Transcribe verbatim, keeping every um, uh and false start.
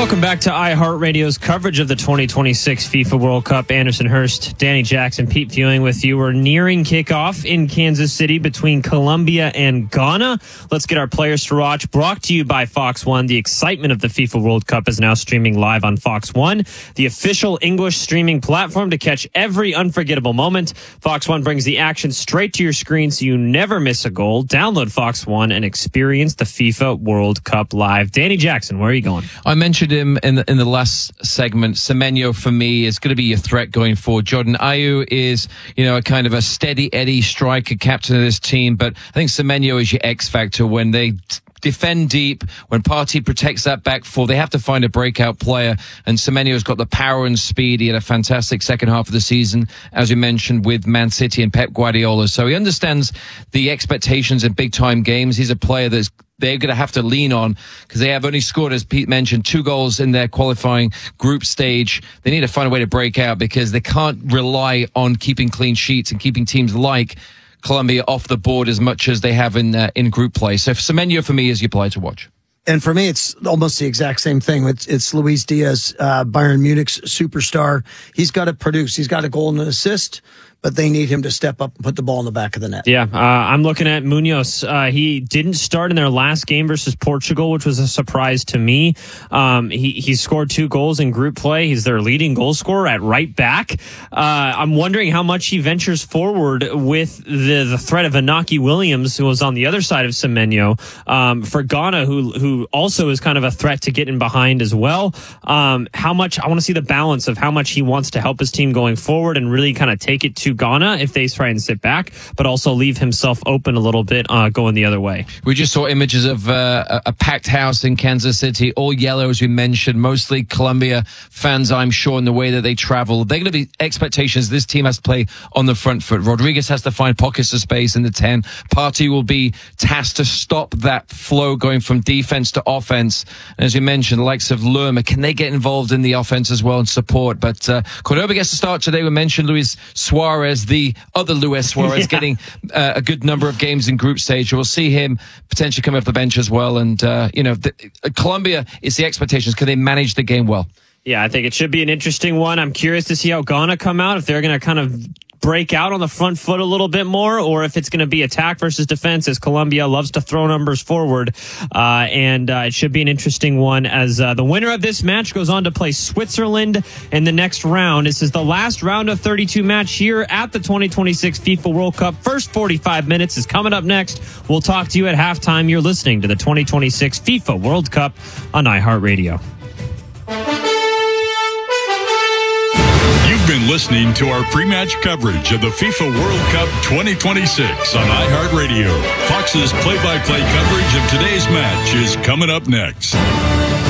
Welcome back to iHeartRadio's coverage of the twenty twenty-six FIFA World Cup. Anderson Hurst, Danny Jackson, Pete Fewing with you. We're nearing kickoff in Kansas City between Colombia and Ghana. Let's get our players to watch. Brought to you by Fox One. The excitement of the FIFA World Cup is now streaming live on Fox One, the official English streaming platform to catch every unforgettable moment. Fox One brings the action straight to your screen so you never miss a goal. Download Fox One and experience the FIFA World Cup live. Danny Jackson, where are you going? I mentioned him in the, in the last segment. Semenyo, for me, is going to be a threat going forward. Jordan Ayew is, you know, a kind of a steady Eddie striker, captain of this team. But I think Semenyo is your X factor when they defend deep, when Partey protects that back four. They have to find a breakout player, and Semenyo's got the power and speed. He had a fantastic second half of the season, as we mentioned, with Man City and Pep Guardiola. So he understands the expectations in big-time games. He's a player that's they're going to have to lean on because they have only scored, as Pete mentioned, two goals in their qualifying group stage. They need to find a way to break out because they can't rely on keeping clean sheets and keeping teams like Colombia off the board as much as they have in uh, in group play. So Semenyo, for me, is your player to watch. And for me, it's almost the exact same thing. It's, it's Luis Diaz, uh, Bayern Munich's superstar. He's got to produce. He's got a goal and an assist, but they need him to step up and put the ball in the back of the net. Yeah, uh, I'm looking at Munoz. Uh, he didn't start in their last game versus Portugal, which was a surprise to me. Um, he, he scored two goals in group play. He's their leading goal scorer at right back. Uh, I'm wondering how much he ventures forward with the, the threat of Inaki Williams, who was on the other side of Semenyo, um, for Ghana, who who also is kind of a threat to get in behind as well. Um, how much, I want to see the balance of how much he wants to help his team going forward and really kind of take it to Ghana if they try and sit back, but also leave himself open a little bit uh, going the other way. We just saw images of uh, a packed house in Kansas City, all yellow, as we mentioned, mostly Colombia fans, I'm sure, in the way that they travel. They're going to be expectations. This team has to play on the front foot. Rodriguez has to find pockets of space in the ten. Partey will be tasked to stop that flow going from defense to offense. And as you mentioned, the likes of Lerma, can they get involved in the offense as well and support? But uh, Cordoba gets to start today. We mentioned Luis Suarez, the other Luis Suarez, yeah. getting uh, a good number of games in group stage. We'll see him potentially come off the bench as well. And, uh, you know, the, uh, Colombia is the expectations. Can they manage the game well? Yeah, I think it should be an interesting one. I'm curious to see how Ghana come out, if they're going to kind of break out on the front foot a little bit more, or if it's going to be attack versus defense, as Colombia loves to throw numbers forward. Uh, and uh, it should be an interesting one, as uh, the winner of this match goes on to play Switzerland in the next round. This is the last round of thirty-two match here at the twenty twenty-six FIFA World Cup. First forty-five minutes is coming up next. We'll talk to you at halftime. You're listening to the twenty twenty-six FIFA World Cup on iHeartRadio. You've been listening to our pre-match coverage of the FIFA World Cup twenty twenty-six on iHeartRadio. Fox's play-by-play coverage of today's match is coming up next.